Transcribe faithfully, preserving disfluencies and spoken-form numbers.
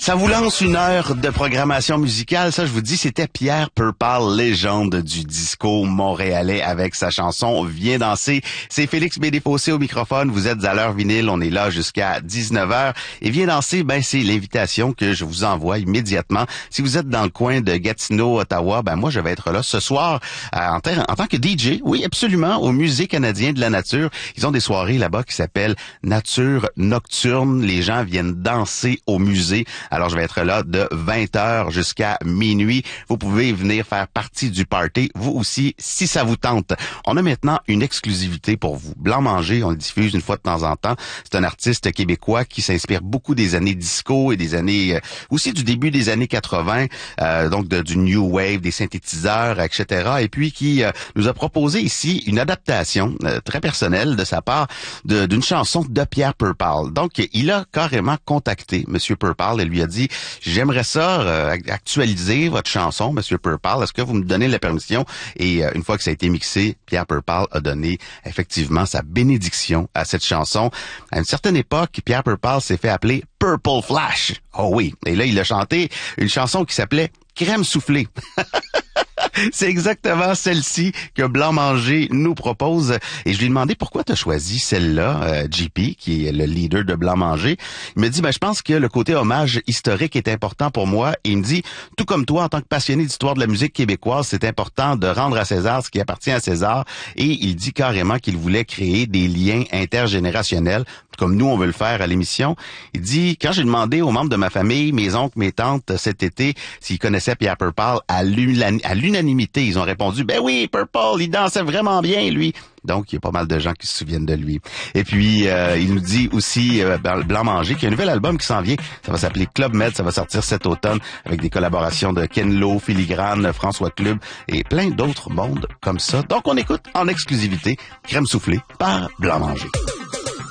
Ça vous lance une heure de programmation musicale. Ça, je vous dis, c'était Pierre Purple, légende du disco montréalais avec sa chanson Viens danser. C'est Félix Bédéfossé au microphone. Vous êtes à l'heure vinyle. On est là jusqu'à dix-neuf heures. Et Viens danser, ben, c'est l'invitation que je vous envoie immédiatement. Si vous êtes dans le coin de Gatineau, Ottawa, ben, moi, je vais être là ce soir euh, en, ter- en tant que D J. Oui, absolument, au Musée canadien de la nature. Ils ont des soirées là-bas qui s'appellent Nature Nocturne. Les gens viennent danser au musée. Alors, je vais être là de vingt heures jusqu'à minuit. Vous pouvez venir faire partie du party, vous aussi, si ça vous tente. On a maintenant une exclusivité pour vous. Blanc Manger, on le diffuse une fois de temps en temps. C'est un artiste québécois qui s'inspire beaucoup des années disco et des années, euh, aussi du début des années quatre-vingts, euh, donc de, du New Wave, des synthétiseurs, et cetera. Et puis qui euh, nous a proposé ici une adaptation euh, très personnelle de sa part de, d'une chanson de Pierre Purple. Donc, il a carrément contacté Monsieur Purple et lui a dit « J'aimerais ça euh, actualiser votre chanson, Monsieur Purple. Est-ce que vous me donnez la permission? » Et euh, une fois que ça a été mixé, Pierre Purple a donné effectivement sa bénédiction à cette chanson. À une certaine époque, Pierre Purple s'est fait appeler Purple Flash. Oh oui. Et là, il a chanté une chanson qui s'appelait Crème soufflée. C'est exactement celle-ci que Blanc Manger nous propose. Et je lui ai demandé pourquoi tu as choisi celle-là, euh, J P, qui est le leader de Blanc Manger. Il me dit, ben, je pense que le côté hommage historique est important pour moi. Et il me dit, tout comme toi, en tant que passionné d'histoire de la musique québécoise, c'est important de rendre à César ce qui appartient à César. Et il dit carrément qu'il voulait créer des liens intergénérationnels, comme nous, on veut le faire à l'émission. Il dit, quand j'ai demandé aux membres de ma famille, mes oncles, mes tantes, cet été, s'ils connaissaient Pierre Purple, à l'unanimité, ils ont répondu, ben oui, Purple, il dansait vraiment bien, lui. Donc, il y a pas mal de gens qui se souviennent de lui. Et puis, euh, il nous dit aussi, euh, Blanc Manger, qu'il y a un nouvel album qui s'en vient. Ça va s'appeler Club Med, ça va sortir cet automne avec des collaborations de Ken Lo, Filigrane, François Club et plein d'autres mondes comme ça. Donc, on écoute en exclusivité Crème soufflée par Blanc Manger.